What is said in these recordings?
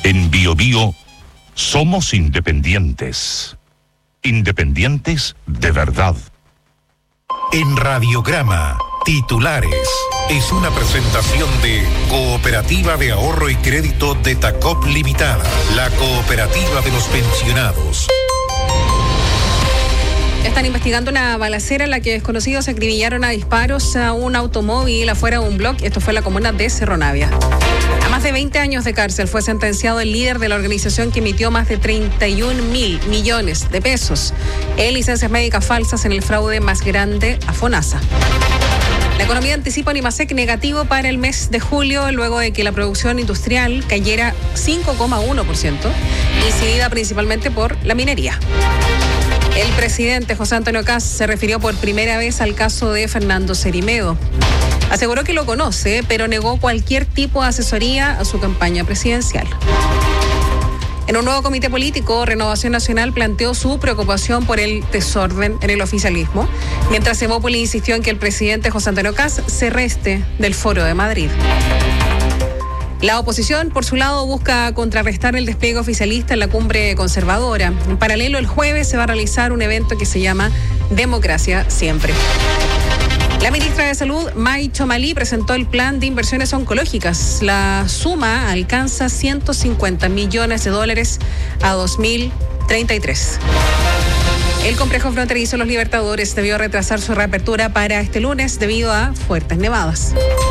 En BioBio somos independientes. Independientes de verdad. En Radiograma, titulares. Es una presentación de Cooperativa de Ahorro y Crédito de Tacop Limitada, la cooperativa de los pensionados. Están investigando una balacera en la que desconocidos acribillaron a disparos a un automóvil afuera de un bloque. Esto fue en la comuna de Cerro Navia. A más de 20 años de cárcel fue sentenciado el líder de la organización que emitió más de 31.000 millones de pesos en licencias médicas falsas en el fraude más grande a FONASA. La economía anticipa un IMASEC negativo para el mes de julio, luego de que la producción industrial cayera 5,1%, incidida principalmente por la minería. El presidente José Antonio Kast se refirió por primera vez al caso de Fernando Cerimedo. Aseguró que lo conoce, pero negó cualquier tipo de asesoría a su campaña presidencial. En un nuevo comité político, Renovación Nacional planteó su preocupación por el desorden en el oficialismo, mientras Evópoli insistió en que el presidente José Antonio Kast se reste del Foro de Madrid. La oposición, por su lado, busca contrarrestar el despliegue oficialista en la cumbre conservadora. En paralelo, el jueves se va a realizar un evento que se llama Democracia Siempre. La ministra de Salud, May Chomalí, presentó el plan de inversiones oncológicas. La suma alcanza $150 millones a 2033. El complejo fronterizo Los Libertadores debió retrasar su reapertura para este lunes debido a fuertes nevadas.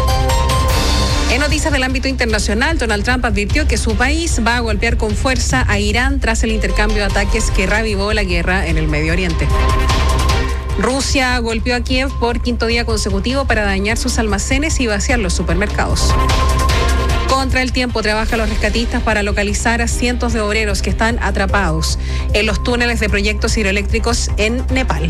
En noticias del ámbito internacional, Donald Trump advirtió que su país va a golpear con fuerza a Irán tras el intercambio de ataques que reavivó la guerra en el Medio Oriente. Rusia golpeó a Kiev por quinto día consecutivo para dañar sus almacenes y vaciar los supermercados. Contra el tiempo trabajan los rescatistas para localizar a cientos de obreros que están atrapados en los túneles de proyectos hidroeléctricos en Nepal.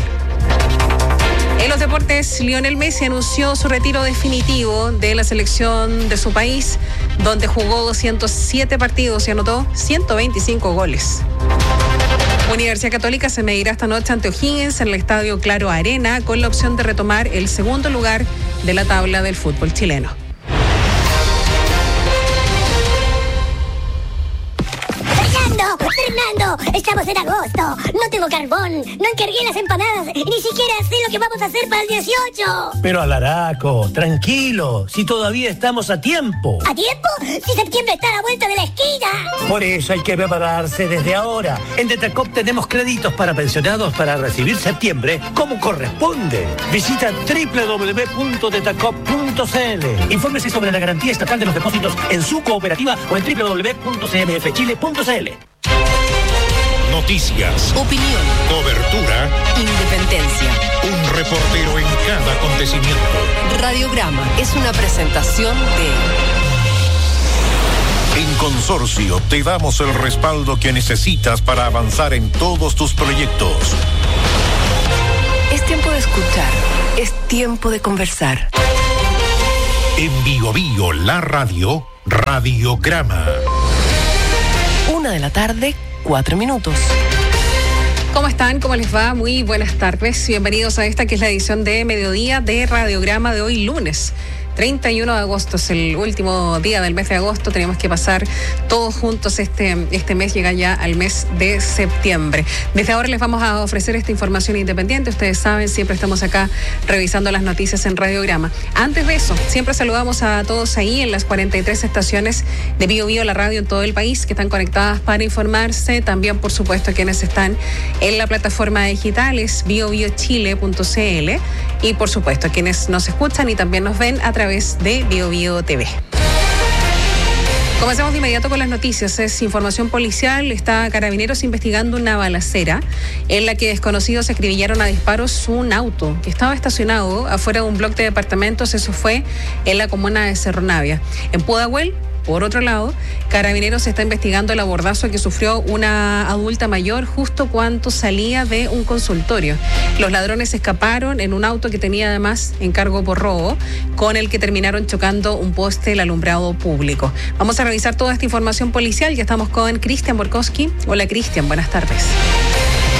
En los deportes, Lionel Messi anunció su retiro definitivo de la selección de su país, donde jugó 207 partidos y anotó 125 goles. Universidad Católica se medirá esta noche ante O'Higgins en el Estadio Claro Arena, con la opción de retomar el segundo lugar de la tabla del fútbol chileno. Fernando, estamos en agosto. No tengo carbón, no encargué las empanadas y ni siquiera sé lo que vamos a hacer para el 18. Pero Alaraco, tranquilo, si todavía estamos a tiempo. ¿A tiempo? Si septiembre está a la vuelta de la esquina. Por eso hay que prepararse desde ahora. En Detacop tenemos créditos para pensionados para recibir septiembre como corresponde. Visita www.detacop.cl. Infórmese sobre la garantía estatal de los depósitos en su cooperativa o en www.cmfchile.cl. Noticias, opinión, cobertura, independencia. Un reportero en cada acontecimiento. Radiograma es una presentación de... En Consorcio te damos el respaldo que necesitas para avanzar en todos tus proyectos. Es tiempo de escuchar, es tiempo de conversar. En BioBio, la radio, Radiograma. 1:00 p.m, 4 minutos. ¿Cómo están? ¿Cómo les va? Muy buenas tardes. Bienvenidos a esta que es la edición de mediodía de Radiograma de hoy lunes. 31 de agosto es el último día del mes de agosto. Tenemos que pasar todos juntos este mes, llega ya al mes de septiembre. Desde ahora les vamos a ofrecer esta información independiente. Ustedes saben, siempre estamos acá revisando las noticias en Radiograma. Antes de eso, siempre saludamos a todos ahí en las 43 estaciones de BioBio, la radio en todo el país, que están conectadas para informarse. También, por supuesto, a quienes están en la plataforma digital, es biobiochile.cl. Y, por supuesto, a quienes nos escuchan y también nos ven a través de BioBio TV. Comenzamos de inmediato con las noticias. Es información policial. Está Carabineros investigando una balacera en la que desconocidos acribillaron a disparos un auto que estaba estacionado afuera de un bloque de departamentos. Eso fue en la comuna de Cerro Navia. En Pudahuel, por otro lado, Carabineros está investigando el abordazo que sufrió una adulta mayor justo cuando salía de un consultorio. Los ladrones escaparon en un auto que tenía además encargo por robo, con el que terminaron chocando un poste del alumbrado público. Vamos a revisar toda esta información policial. Ya estamos con Cristian Borkowski. Hola, Cristian, buenas tardes. Hola, Katy.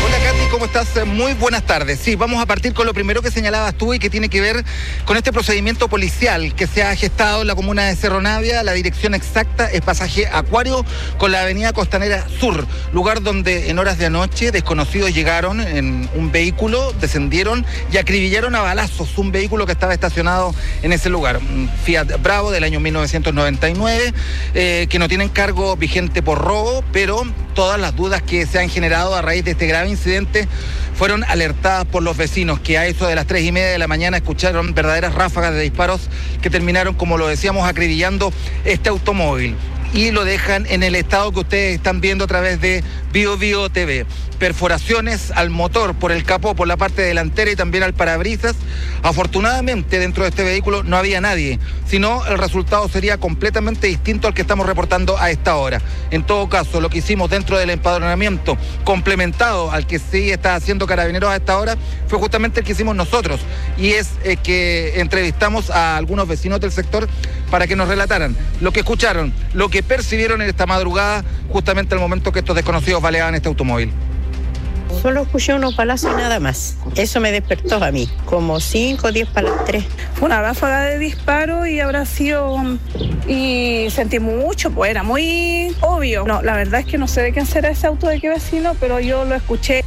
¿cómo estás? Muy buenas tardes. Sí, vamos a partir con lo primero que señalabas tú y que tiene que ver con este procedimiento policial que se ha gestado en la comuna de Cerro Navia. La dirección exacta es pasaje Acuario con la avenida Costanera Sur, lugar donde en horas de anoche desconocidos llegaron en un vehículo, descendieron y acribillaron a balazos un vehículo que estaba estacionado en ese lugar. Un Fiat Bravo del año 1999, que no tienen cargo vigente por robo, pero todas las dudas que se han generado a raíz de este grave incidente fueron alertadas por los vecinos, que a eso de las 3:30 de la mañana escucharon verdaderas ráfagas de disparos que terminaron, como lo decíamos, acribillando este automóvil. Y lo dejan en el estado que ustedes están viendo a través de Bio Bio TV. Perforaciones al motor por el capó, por la parte delantera y también al parabrisas. Afortunadamente dentro de este vehículo no había nadie, sino el resultado sería completamente distinto al que estamos reportando a esta hora. En todo caso, lo que hicimos dentro del empadronamiento, complementado al que sí está haciendo Carabineros a esta hora, fue justamente el que hicimos nosotros, y es que entrevistamos a algunos vecinos del sector para que nos relataran lo que escucharon, lo que percibieron en esta madrugada, justamente al momento que estos desconocidos baleaban este automóvil. Solo escuché unos balazos y nada más. Eso me despertó a mí, como 5 o 10 para las 3. Fue una ráfaga de disparo y habrá sido... Y sentí mucho, pues era muy obvio. No, la verdad es que no sé de quién será ese auto, de qué vecino, pero yo lo escuché.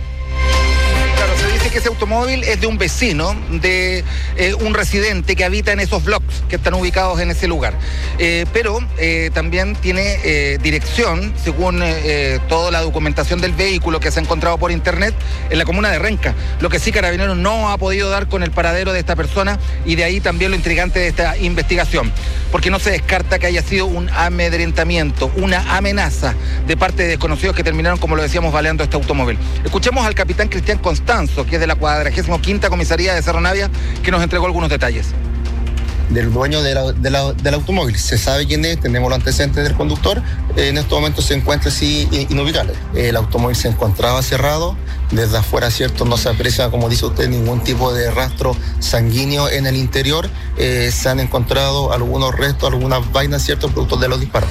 Que ese automóvil es de un vecino, de un residente que habita en esos blocks que están ubicados en ese lugar. Pero también tiene dirección, según toda la documentación del vehículo que se ha encontrado por internet, en la comuna de Renca. Lo que sí Carabineros no ha podido dar con el paradero de esta persona, y de ahí también lo intrigante de esta investigación, porque no se descarta que haya sido un amedrentamiento, una amenaza de parte de desconocidos que terminaron, como lo decíamos, baleando este automóvil. Escuchemos al capitán Cristian Constanzo, que es de la 45ª comisaría de Cerro Navia, que nos entregó algunos detalles. Del dueño del automóvil. Se sabe quién es, tenemos los antecedentes del conductor. En estos momentos se encuentra así inubicable. El automóvil se encontraba cerrado. Desde afuera, cierto, no se aprecia, como dice usted, ningún tipo de rastro sanguíneo en el interior. Se han encontrado algunos restos, algunas vainas, cierto, producto de los disparos.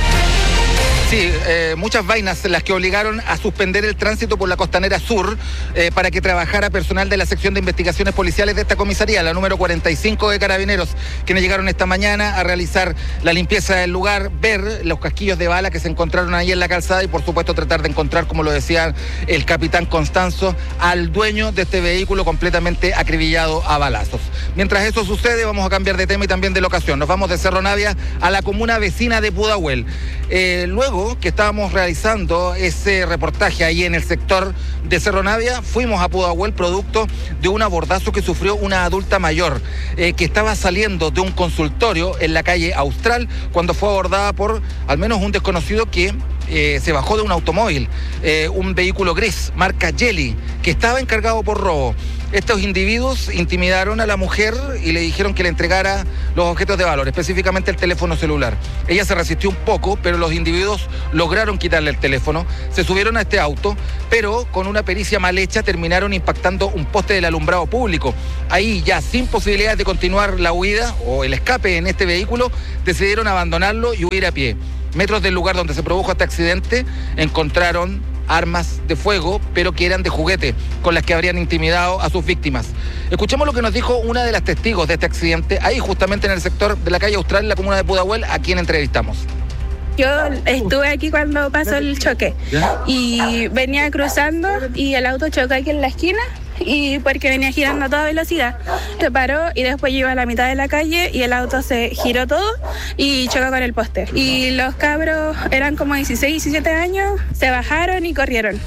Sí, muchas vainas las que obligaron a suspender el tránsito por la Costanera Sur para que trabajara personal de la sección de investigaciones policiales de esta comisaría, la número 45 de Carabineros, quienes llegaron esta mañana a realizar la limpieza del lugar, ver los casquillos de bala que se encontraron ahí en la calzada y por supuesto tratar de encontrar, como lo decía el capitán Constanzo, al dueño de este vehículo completamente acribillado a balazos. Mientras eso sucede, vamos a cambiar de tema y también de locación. Nos vamos de Cerro Navia a la comuna vecina de Pudahuel. Luego que estábamos realizando ese reportaje ahí en el sector de Cerro Navia, fuimos a Pudahuel producto de un abordazo que sufrió una adulta mayor que estaba saliendo de un consultorio en la calle Austral cuando fue abordada por al menos un desconocido que se bajó de un automóvil, un vehículo gris, marca Jelly, que estaba encargado por robo. Estos individuos intimidaron a la mujer y le dijeron que le entregara los objetos de valor, específicamente el teléfono celular. Ella se resistió un poco, pero los individuos lograron quitarle el teléfono, se subieron a este auto, pero con una pericia mal hecha terminaron impactando un poste del alumbrado público. Ahí, ya sin posibilidades de continuar la huida o el escape en este vehículo, decidieron abandonarlo y huir a pie. Metros del lugar donde se produjo este accidente encontraron armas de fuego, pero que eran de juguete, con las que habrían intimidado a sus víctimas. Escuchemos lo que nos dijo una de las testigos de este accidente, ahí justamente en el sector de la calle Austral, en la comuna de Pudahuel, a quien entrevistamos. Yo estuve aquí cuando pasó el choque y venía cruzando y el auto chocó aquí en la esquina y porque venía girando a toda velocidad. Se paró y después yo iba a la mitad de la calle y el auto se giró todo y chocó con el poste. Y los cabros eran como 16, 17 años, se bajaron y corrieron.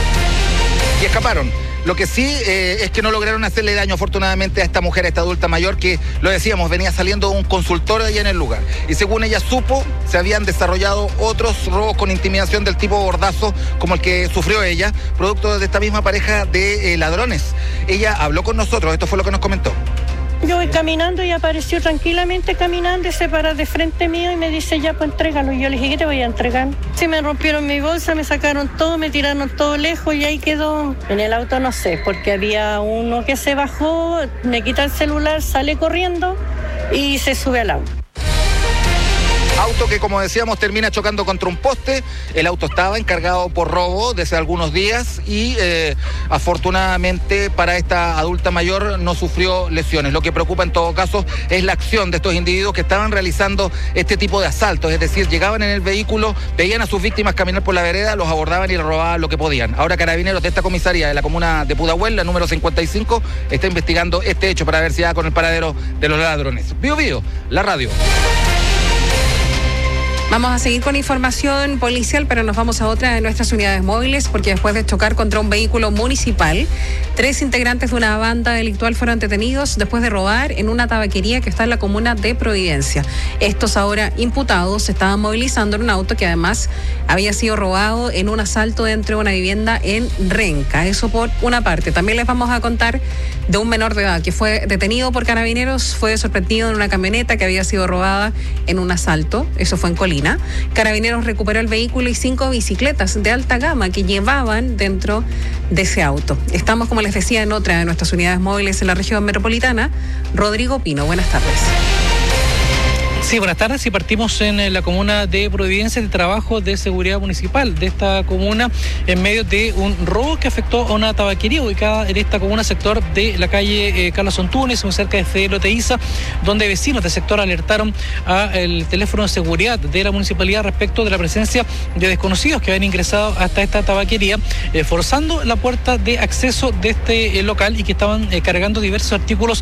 Y escaparon. Lo que sí es que no lograron hacerle daño afortunadamente a esta mujer, a esta adulta mayor que, lo decíamos, venía saliendo de un consultorio allá en el lugar. Y según ella supo, se habían desarrollado otros robos con intimidación del tipo bordazo, como el que sufrió ella, producto de esta misma pareja de ladrones. Ella habló con nosotros, esto fue lo que nos comentó. Yo voy caminando y apareció tranquilamente caminando y se para de frente mío y me dice, ya, pues entrégalo. Y yo le dije, ¿qué te voy a entregar? Sí, me rompieron mi bolsa, me sacaron todo, me tiraron todo lejos y ahí quedó. En el auto no sé, porque había uno que se bajó, me quita el celular, sale corriendo y se sube al auto. Auto que, como decíamos, termina chocando contra un poste. El auto estaba encargado por robo desde algunos días y afortunadamente para esta adulta mayor no sufrió lesiones. Lo que preocupa en todo caso es la acción de estos individuos que estaban realizando este tipo de asaltos, es decir, llegaban en el vehículo, veían a sus víctimas caminar por la vereda, los abordaban y les robaban lo que podían. Ahora Carabineros de esta comisaría de la comuna de Pudahuel, la número 55, está investigando este hecho para ver si da con el paradero de los ladrones. Bío Bío, la radio. Vamos a seguir con información policial, pero nos vamos a otra de nuestras unidades móviles, porque después de chocar contra un vehículo municipal, 3 integrantes de una banda delictual fueron detenidos después de robar en una tabaquería que está en la comuna de Providencia. Estos ahora imputados se estaban movilizando en un auto que además había sido robado en un asalto dentro de una vivienda en Renca. Eso por una parte. También les vamos a contar de un menor de edad que fue detenido por Carabineros, fue sorprendido en una camioneta que había sido robada en un asalto. Eso fue en Colina. Carabineros recuperó el vehículo y 5 bicicletas de alta gama que llevaban dentro de ese auto. Estamos, como les decía, en otra de nuestras unidades móviles en la región metropolitana. Rodrigo Pino, buenas tardes. Sí, buenas tardes. Y partimos en la comuna de Providencia, de trabajo de seguridad municipal de esta comuna en medio de un robo que afectó a una tabaquería ubicada en esta comuna, sector de la calle Carlos Antunes, muy cerca de Fedelo Teiza, donde vecinos del sector alertaron al teléfono de seguridad de la municipalidad respecto de la presencia de desconocidos que habían ingresado hasta esta tabaquería, forzando la puerta de acceso de este local y que estaban cargando diversos artículos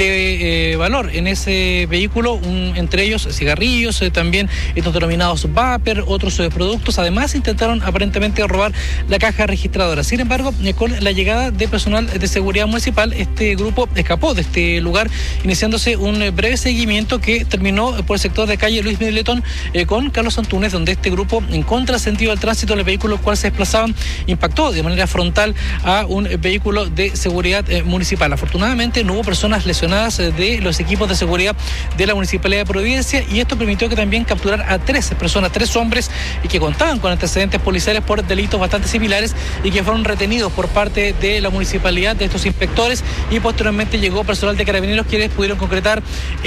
de valor en ese vehículo, entre ellos cigarrillos, también estos denominados vapor, otros productos. Además intentaron aparentemente robar la caja registradora. Sin embargo, con la llegada de personal de seguridad municipal, este grupo escapó de este lugar, iniciándose un breve seguimiento que terminó por el sector de calle Luis Miletón con Carlos Antunes, donde este grupo, en contrasentido al tránsito del vehículo al cual se desplazaban, impactó de manera frontal a un vehículo de seguridad municipal. Afortunadamente no hubo personas lesionadas de los equipos de seguridad de la Municipalidad de Providencia, y esto permitió que también capturar a 3 personas, 3 hombres, y que contaban con antecedentes policiales por delitos bastante similares y que fueron retenidos por parte de la municipalidad, de estos inspectores, y posteriormente llegó personal de Carabineros quienes pudieron concretar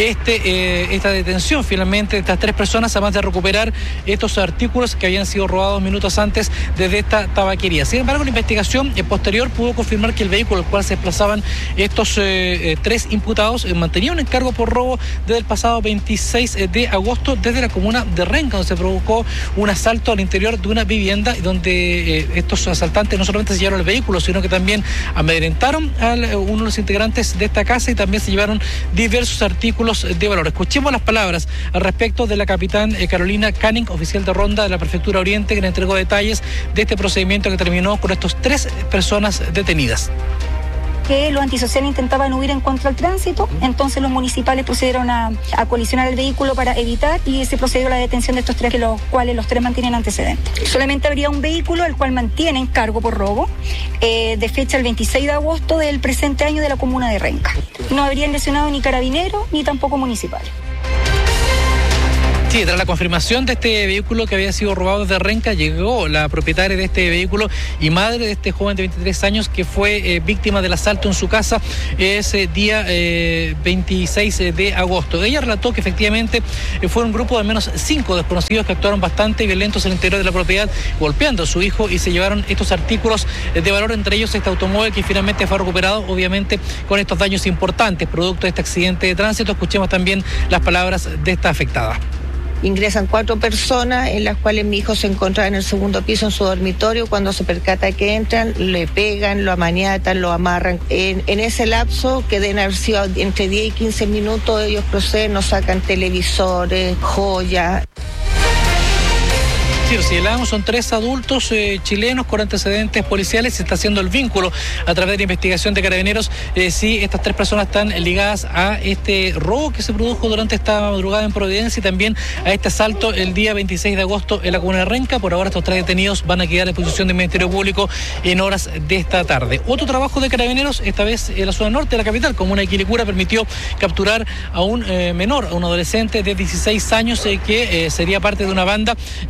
esta detención finalmente de estas 3 personas, además de recuperar estos artículos que habían sido robados minutos antes desde esta tabaquería. Sin embargo, la investigación posterior pudo confirmar que el vehículo al cual se desplazaban estos 3 imputados mantenía un encargo por robo desde el pasado 26 de agosto desde la comuna de Renca, donde se provocó un asalto al interior de una vivienda, donde estos asaltantes no solamente se llevaron el vehículo, sino que también amedrentaron a uno de los integrantes de esta casa y también se llevaron diversos artículos de valor. Escuchemos las palabras al respecto de la capitán Carolina Canning, oficial de ronda de la Prefectura Oriente, que le entregó detalles de este procedimiento que terminó con estos 3 personas detenidas. Que los antisociales intentaban huir en contra del tránsito, entonces los municipales procedieron a colisionar el vehículo para evitar, y se procedió a la detención de estos 3, los cuales los 3 mantienen antecedentes. Solamente habría un vehículo el cual mantiene encargo por robo de fecha el 26 de agosto del presente año de la comuna de Renca. No habrían lesionado ni carabineros ni tampoco municipales. Sí, tras la confirmación de este vehículo que había sido robado desde Renca, llegó la propietaria de este vehículo y madre de este joven de 23 años que fue víctima del asalto en su casa ese día 26 de agosto. Ella relató que efectivamente fue un grupo de al menos 5 desconocidos que actuaron bastante violentos en el interior de la propiedad, golpeando a su hijo, y se llevaron estos artículos de valor, entre ellos este automóvil que finalmente fue recuperado, obviamente con estos daños importantes producto de este accidente de tránsito. Escuchemos también las palabras de esta afectada. Ingresan 4 personas, en las cuales mi hijo se encontraba en el segundo piso en su dormitorio. Cuando se percata que entran, le pegan, lo amaniatan, lo amarran. En ese lapso, que deben haber sido entre 10 y 15 minutos, ellos proceden, nos sacan televisores, joyas. Si señalamos, son 3 adultos chilenos con antecedentes policiales. Se está haciendo el vínculo a través de la investigación de Carabineros si estas 3 personas están ligadas a este robo que se produjo durante esta madrugada en Providencia y también a este asalto el día 26 de agosto en la comuna de Renca. Por ahora estos 3 detenidos van a quedar a disposición del Ministerio Público en horas de esta tarde. Otro trabajo de Carabineros, esta vez en la zona norte de la capital, comuna de Quilicura, permitió capturar a un menor, a un adolescente de 16 años que sería parte de una banda que participó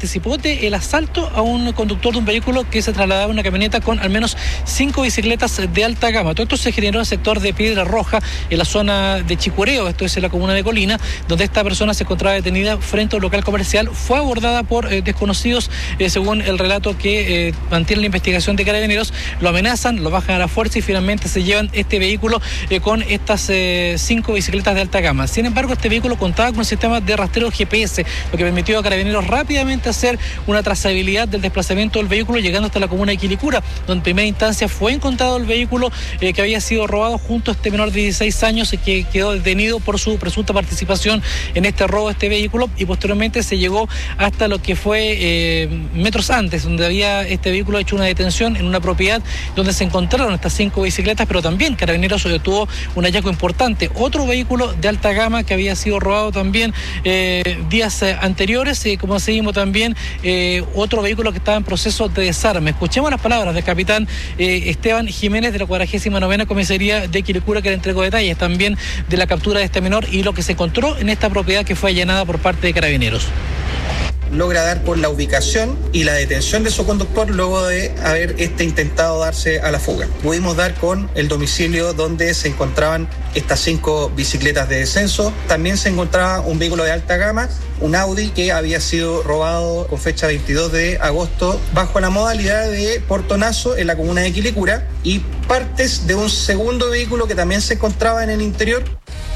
participó del asalto a un conductor de un vehículo que se trasladaba en una camioneta con al menos 5 bicicletas de alta gama. Todo esto se generó en el sector de Piedra Roja, en la zona de Chicureo, esto es en la comuna de Colina, donde esta persona se encontraba detenida frente a un local comercial. Fue abordada por desconocidos, según el relato que mantiene la investigación de Carabineros. Lo amenazan, lo bajan a la fuerza y finalmente se llevan este vehículo con estas 5 bicicletas de alta gama. Sin embargo, este vehículo contaba con un sistema de rastreo GPS, lo que permitió a Carabineros rápidamente hacer una trazabilidad del desplazamiento del vehículo, llegando hasta la comuna de Quilicura, donde en primera instancia fue encontrado el vehículo que había sido robado junto a este menor de 16 años que quedó detenido por su presunta participación en este robo de este vehículo, y posteriormente se llegó hasta lo que fue metros antes, donde había este vehículo hecho una detención en una propiedad donde se encontraron estas 5 bicicletas, pero también Carabineros tuvo un hallazgo importante, otro vehículo de alta gama que había sido robado también días anteriores, como seguimos también otro vehículo que estaba en proceso de desarme. Escuchemos las palabras del capitán Esteban Jiménez de la 49ª Comisaría de Quilicura, que le entregó detalles también de la captura de este menor y lo que se encontró en esta propiedad que fue allanada por parte de Carabineros. Logra dar con la ubicación y la detención de su conductor luego de haber intentado darse a la fuga. Pudimos dar con el domicilio donde se encontraban estas 5 bicicletas de descenso. También se encontraba un vehículo de alta gama, un Audi, que había sido robado con fecha 22 de agosto bajo la modalidad de portonazo en la comuna de Quilicura, y partes de un segundo vehículo que también se encontraba en el interior.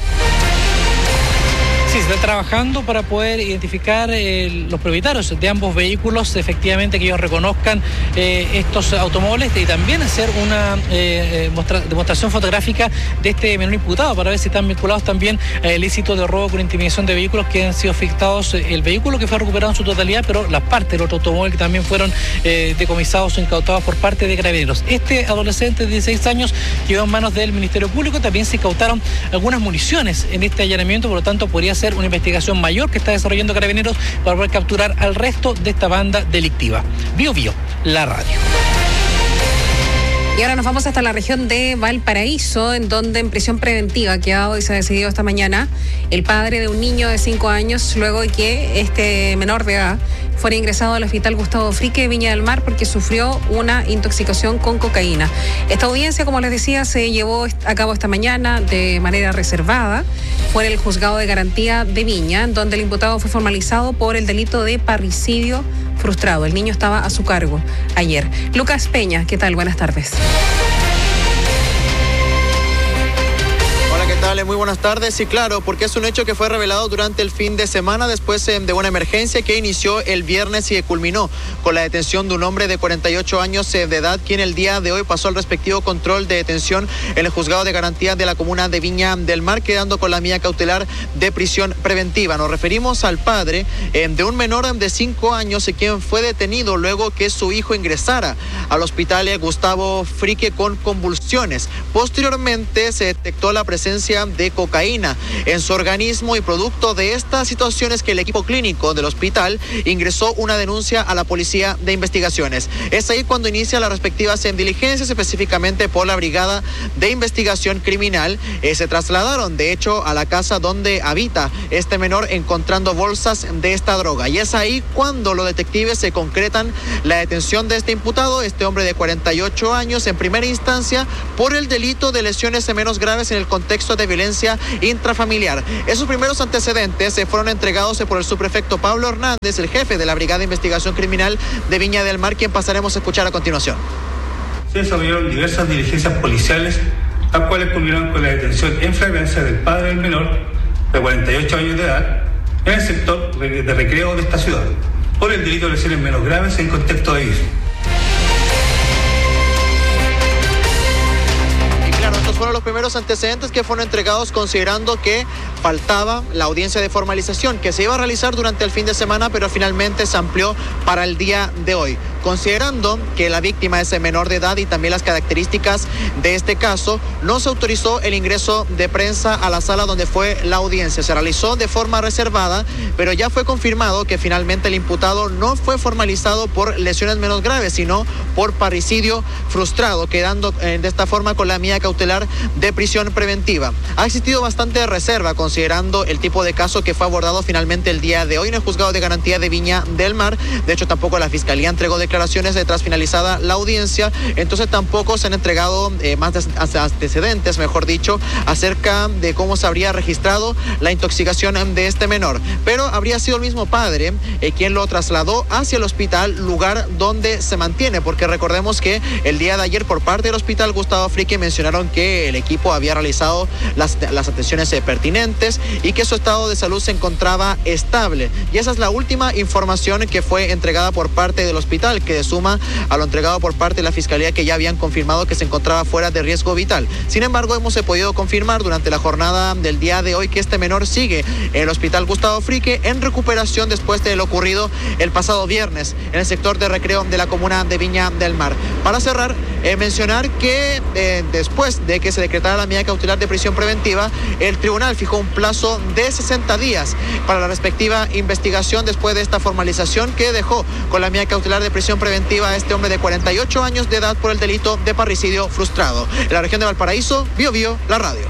Sí, se está trabajando para poder identificar los propietarios de ambos vehículos, efectivamente que ellos reconozcan estos automóviles, y también hacer una demostración fotográfica de este menor imputado para ver si están vinculados también al ilícito de robo con intimidación de vehículos, que han sido afectados el vehículo que fue recuperado en su totalidad, pero las partes del otro automóvil que también fueron decomisados o incautados por parte de Carabineros. Este adolescente de 16 años quedó en manos del Ministerio Público. También se incautaron algunas municiones en este allanamiento, por lo tanto podría ser una investigación mayor que está desarrollando Carabineros para poder capturar al resto de esta banda delictiva. Bio Bio, la radio. Y ahora nos vamos hasta la región de Valparaíso, en donde en prisión preventiva quedado y se ha decidido esta mañana el padre de un niño de 5 años, luego de que este menor de edad fuera ingresado al hospital Gustavo Frique de Viña del Mar porque sufrió una intoxicación con cocaína. Esta audiencia, como les decía, se llevó a cabo esta mañana de manera reservada. Fue en el juzgado de garantía de Viña, donde el imputado fue formalizado por el delito de parricidio frustrado. El niño estaba a su cargo ayer. Lucas Peña, ¿qué tal? Buenas tardes. Muy buenas tardes. Sí, claro, porque es un hecho que fue revelado durante el fin de semana después de una emergencia que inició el viernes y culminó con la detención de un hombre de 48 años de edad, quien el día de hoy pasó al respectivo control de detención en el juzgado de garantía de la comuna de Viña del Mar, quedando con la medida cautelar de prisión preventiva. Nos referimos al padre de un menor de 5 años, quien fue detenido luego que su hijo ingresara al hospital Gustavo Frique con convulsiones. Posteriormente se detectó la presencia de cocaína en su organismo, y producto de estas situaciones que el equipo clínico del hospital ingresó una denuncia a la Policía de Investigaciones. Es ahí cuando inicia las respectivas diligencias, específicamente por la Brigada de Investigación Criminal. Se trasladaron de hecho a la casa donde habita este menor, encontrando bolsas de esta droga, y es ahí cuando los detectives se concretan la detención de este imputado, este hombre de 48 años, en primera instancia por el delito de lesiones menos graves en el contexto de violencia intrafamiliar. Esos primeros antecedentes se fueron entregados por el subprefecto Pablo Hernández, el jefe de la Brigada de Investigación Criminal de Viña del Mar, quien pasaremos a escuchar a continuación. Se desarrollaron diversas diligencias policiales, las cuales culminaron con la detención en flagrancia del padre del menor de 48 años de edad en el sector de recreo de esta ciudad por el delito de lesiones menos graves en contexto de violencia. Estos fueron los primeros antecedentes que fueron entregados, considerando que faltaba la audiencia de formalización que se iba a realizar durante el fin de semana, pero finalmente se amplió para el día de hoy. Considerando que la víctima es menor de edad y también las características de este caso, no se autorizó el ingreso de prensa a la sala donde fue la audiencia. Se realizó de forma reservada, pero ya fue confirmado que finalmente el imputado no fue formalizado por lesiones menos graves, sino por parricidio frustrado, quedando de esta forma con la medida cautelar de prisión preventiva. Ha existido bastante reserva, considerando el tipo de caso que fue abordado finalmente el día de hoy en el juzgado de garantía de Viña del Mar. De hecho, tampoco la Fiscalía entregó declaraciones tras finalizada la audiencia, entonces tampoco se han entregado más antecedentes, mejor dicho, acerca de cómo se habría registrado la intoxicación de este menor. Pero habría sido el mismo padre quien lo trasladó hacia el hospital, lugar donde se mantiene, porque recordemos que el día de ayer por parte del Hospital Gustavo Fricke mencionaron que el equipo había realizado las atenciones pertinentes y que su estado de salud se encontraba estable. Y esa es la última información que fue entregada por parte del hospital, que suma a lo entregado por parte de la Fiscalía, que ya habían confirmado que se encontraba fuera de riesgo vital. Sin embargo, hemos podido confirmar durante la jornada del día de hoy que este menor sigue en el Hospital Gustavo Fricke en recuperación después de lo ocurrido el pasado viernes en el sector de recreo de la comuna de Viña del Mar. Para cerrar, mencionar que después de que se decretara la medida cautelar de prisión preventiva, el tribunal fijó un plazo de 60 días para la respectiva investigación después de esta formalización que dejó con la medida cautelar de prisión preventiva a este hombre de 48 años de edad por el delito de parricidio frustrado. En la región de Valparaíso, Bio, la radio.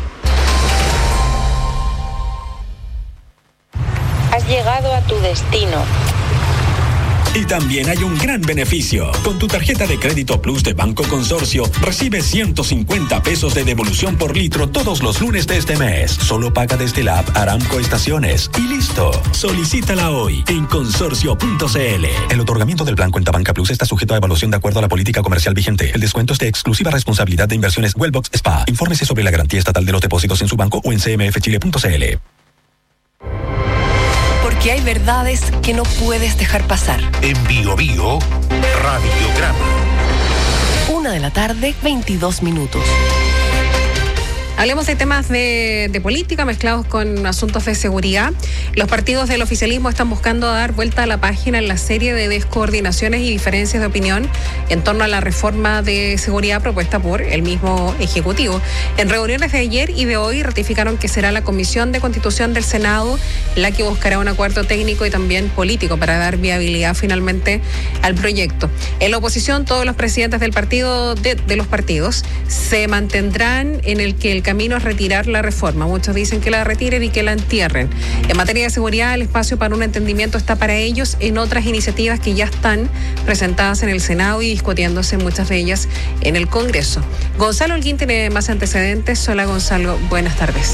Has llegado a tu destino. Y también hay un gran beneficio. Con tu tarjeta de crédito Plus de Banco Consorcio, recibes 150 pesos de devolución por litro todos los lunes de este mes. Solo paga desde la app Aramco Estaciones. Y listo. Solicítala hoy en consorcio.cl. El otorgamiento del plan Cuenta Banca Plus está sujeto a evaluación de acuerdo a la política comercial vigente. El descuento es de exclusiva responsabilidad de Inversiones Wellbox SPA. Infórmese sobre la garantía estatal de los depósitos en su banco o en cmfchile.cl. Porque hay verdades que no puedes dejar pasar. En Bio Radiograma. 1:22 p.m. Hablemos de temas de política mezclados con asuntos de seguridad. Los partidos del oficialismo están buscando dar vuelta a la página en la serie de descoordinaciones y diferencias de opinión en torno a la reforma de seguridad propuesta por el mismo Ejecutivo. En reuniones de ayer y de hoy ratificaron que será la Comisión de Constitución del Senado la que buscará un acuerdo técnico y también político para dar viabilidad finalmente al proyecto. En la oposición, todos los presidentes del partido de los partidos se mantendrán en el que el camino es retirar la reforma. Muchos dicen que la retiren y que la entierren. En materia de seguridad, el espacio para un entendimiento está para ellos en otras iniciativas que ya están presentadas en el Senado y discutiéndose muchas de ellas en el Congreso. Gonzalo Holguín tiene más antecedentes. Hola, Gonzalo, buenas tardes.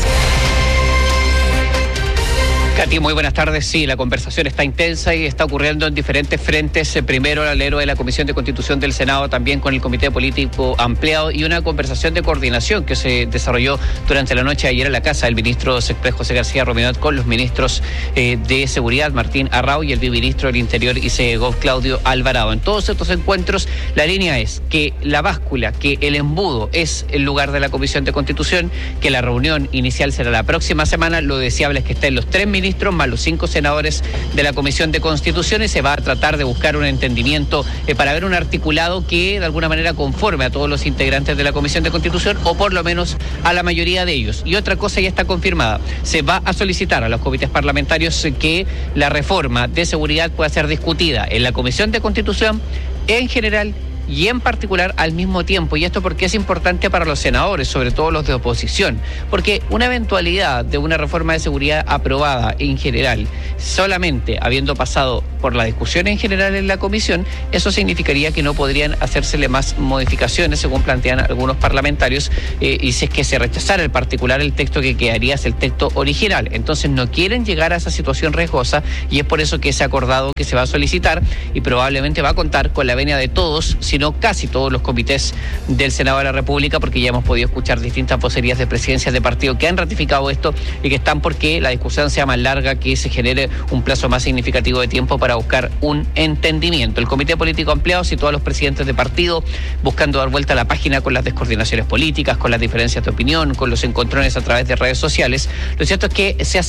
Katy, muy buenas tardes. Sí, la conversación está intensa y está ocurriendo en diferentes frentes. Primero, el alero de la Comisión de Constitución del Senado, también con el Comité Político Ampliado y una conversación de coordinación que se desarrolló durante la noche de ayer en la casa del ministro Sexprés José García Rominot con los ministros de Seguridad, Martín Arrau, y el viceministro del Interior y Segov, Claudio Alvarado. En todos estos encuentros, la línea es que la báscula, que el embudo es el lugar de la Comisión de Constitución, que la reunión inicial será la próxima semana. Lo deseable es que estén los 3 ministros más los 5 senadores de la Comisión de Constitución y se va a tratar de buscar un entendimiento para ver un articulado que de alguna manera conforme a todos los integrantes de la Comisión de Constitución o por lo menos a la mayoría de ellos. Y otra cosa ya está confirmada, se va a solicitar a los comités parlamentarios que la reforma de seguridad pueda ser discutida en la Comisión de Constitución en general y en particular al mismo tiempo. Y esto porque es importante para los senadores, sobre todo los de oposición, porque una eventualidad de una reforma de seguridad aprobada en general, solamente habiendo pasado por la discusión en general en la comisión, eso significaría que no podrían hacérsele más modificaciones, según plantean algunos parlamentarios, y si es que se rechazara el particular, el texto que quedaría es el texto original. Entonces no quieren llegar a esa situación riesgosa y es por eso que se ha acordado que se va a solicitar y probablemente va a contar con la venia de todos, sino casi todos los comités del Senado de la República, porque ya hemos podido escuchar distintas vocerías de presidencias de partido que han ratificado esto y que están porque la discusión sea más larga, que se genere un plazo más significativo de tiempo para buscar un entendimiento. El Comité Político Ampliado y todos los presidentes de partido buscando dar vuelta a la página con las descoordinaciones políticas, con las diferencias de opinión, con los encontrones a través de redes sociales. Lo cierto es que se hace